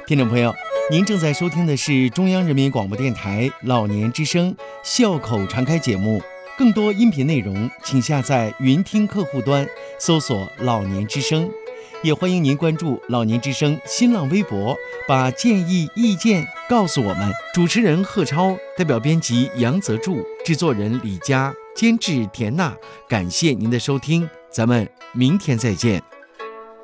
听众朋友，您正在收听的是中央人民广播电台老年之声笑口常开节目。更多音频内容，请下载云听客户端，搜索“老年之声”。也欢迎您关注老年之声新浪微博，把建议、意见告诉我们。主持人贺超，代表编辑杨泽柱，制作人李佳，监制田娜。感谢您的收听，咱们明天再见。